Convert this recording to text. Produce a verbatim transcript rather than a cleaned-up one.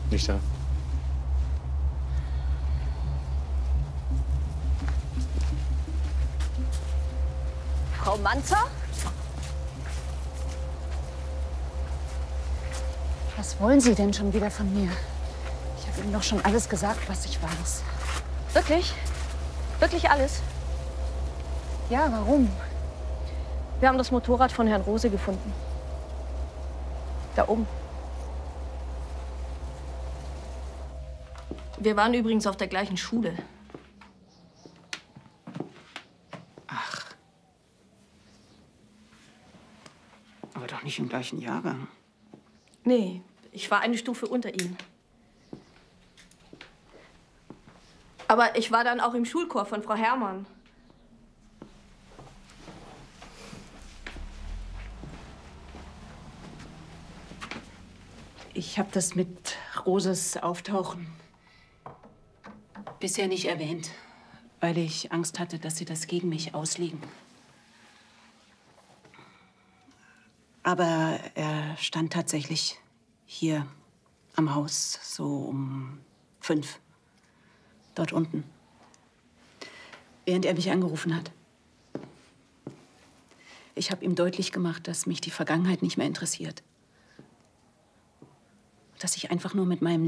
Nicht da. Frau Manzer? Was wollen Sie denn schon wieder von mir? Ich habe Ihnen doch schon alles gesagt, was ich weiß. Wirklich? Wirklich alles? Ja, warum? Wir haben das Motorrad von Herrn Rose gefunden. Da oben. Wir waren übrigens auf der gleichen Schule. Ach. Aber doch nicht im gleichen Jahrgang. Nee, ich war eine Stufe unter ihm. Aber ich war dann auch im Schulchor von Frau Herrmann. Ich habe das mit Roses Auftauchen bisher nicht erwähnt, weil ich Angst hatte, dass Sie das gegen mich auslegen. Aber er stand tatsächlich hier am Haus, so um fünf, dort unten, während er mich angerufen hat. Ich habe ihm deutlich gemacht, dass mich die Vergangenheit nicht mehr interessiert. Dass ich einfach nur mit meinem